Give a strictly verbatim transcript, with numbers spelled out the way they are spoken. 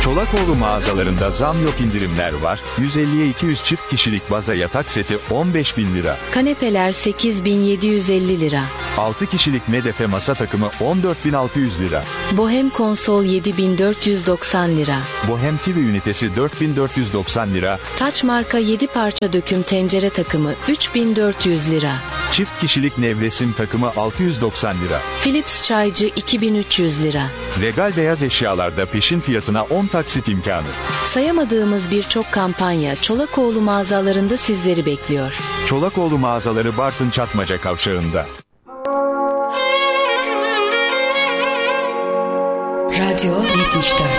Çolakoğlu mağazalarında zam yok, indirimler var. yüz elliye iki yüz çift kişilik baza yatak seti on beş bin lira. Kanepeler sekiz bin yedi yüz elli lira. altı kişilik medefe masa takımı on dört bin altı yüz lira. Bohem konsol yedi bin dört yüz doksan lira. Bohem T V ünitesi dört bin dört yüz doksan lira. Taç marka yedi parça döküm tencere takımı üç bin dört yüz lira. Çift kişilik nevresim takımı altı yüz doksan lira. Philips çaycı iki bin üç yüz lira. Regal beyaz eşyalarda peşin fiyatına on taksit imkanı. Sayamadığımız birçok kampanya Çolakoğlu mağazalarında sizleri bekliyor. Çolakoğlu mağazaları Bartın Çatmaca Kavşağı'nda. Radyo yetmiş dört.